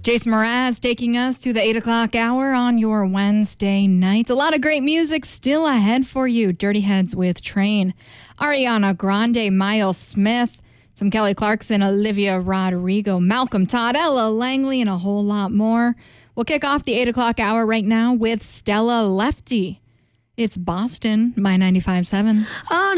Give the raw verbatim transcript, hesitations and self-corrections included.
Jason Mraz taking us to the eight o'clock hour on your Wednesday nights. A lot of great music still ahead for you. Dirty Heads with Train, Ariana Grande, Miles Smith, some Kelly Clarkson, Olivia Rodrigo, Malcolm Todd, Ella Langley, and a whole lot more. We'll kick off the eight o'clock hour right now with Stella Lefty. It's Boston by ninety-five point seven. Oh,